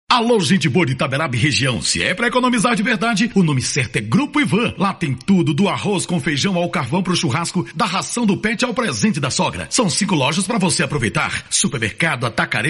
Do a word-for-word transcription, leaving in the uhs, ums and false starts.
Alô, gente boa de Itaberaba e região. Se é pra economizar de verdade, o nome certo é Grupo Ivan. Lá tem tudo, do arroz com feijão ao carvão pro churrasco, da ração do pet ao presente da sogra. São cinco lojas pra você aproveitar. Supermercado, atacarejo,